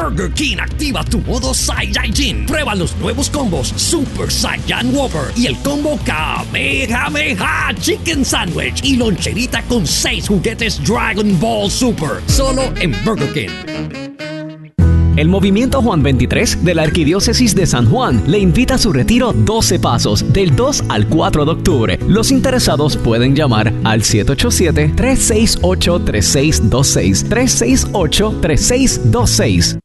Burger King activa tu modo Saiyajin. Prueba los nuevos combos Super Saiyan Whopper y el combo Kamehameha Chicken Sandwich y loncherita con 6 juguetes Dragon Ball Super. Solo en Burger King. El Movimiento Juan 23 de la Arquidiócesis de San Juan le invita a su retiro 12 Pasos del 2 al 4 de octubre. Los interesados pueden llamar al 787-368-3626. 368-3626.